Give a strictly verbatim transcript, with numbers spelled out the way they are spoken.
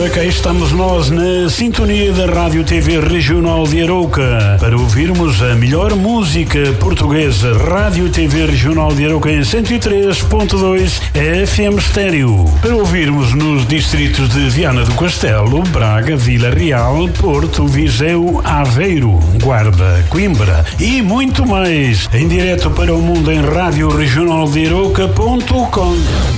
ora cá estamos nós na sintonia da Rádio T V Regional de Arouca para ouvirmos a melhor música portuguesa. Rádio T V Regional de Arouca em cento e três ponto dois F M Estéreo. Para ouvirmos nos distritos de Viana do Castelo, Braga, Vila Real, Porto, Viseu, Aveiro, Guarda, Coimbra e muito mais. Em direto para o mundo em rádio regional de arouca ponto com.